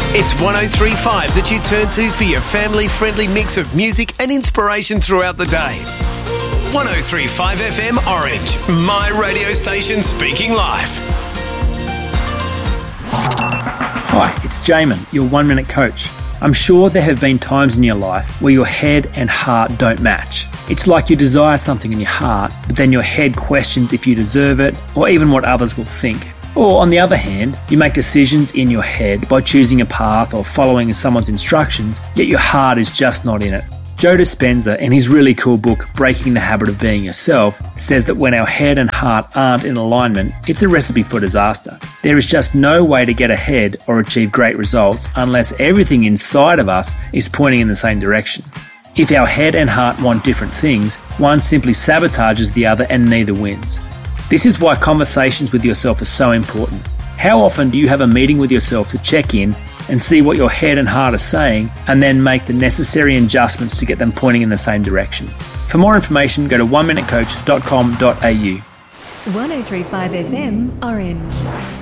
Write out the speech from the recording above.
It's 103.5 that you turn to for your family-friendly mix of music and inspiration throughout the day. 103.5 FM Orange, my radio station speaking live. Hi, it's Jamin, your 1 Minute Coach. I'm sure there have been times in your life where your head and heart don't match. It's like you desire something in your heart, but then your head questions if you deserve it or even what others will think. Or on the other hand, you make decisions in your head by choosing a path or following someone's instructions, yet your heart is just not in it. Joe Dispenza, in his really cool book, Breaking the Habit of Being Yourself, says that when our head and heart aren't in alignment, it's a recipe for disaster. There is just no way to get ahead or achieve great results unless everything inside of us is pointing in the same direction. If our head and heart want different things, one simply sabotages the other and neither wins. This is why conversations with yourself are so important. How often do you have a meeting with yourself to check in and see what your head and heart are saying and then make the necessary adjustments to get them pointing in the same direction? For more information, go to oneminutecoach.com.au. 103.5 FM Orange.